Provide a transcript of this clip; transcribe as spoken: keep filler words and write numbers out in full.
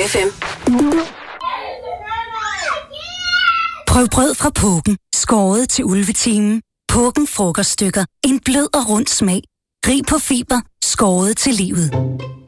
F M. Prøv brød fra Pågen. Skåret til ulvetimen. Pågen frokoststykker. En blød og rund smag. Rig på fiber. Skåret til livet.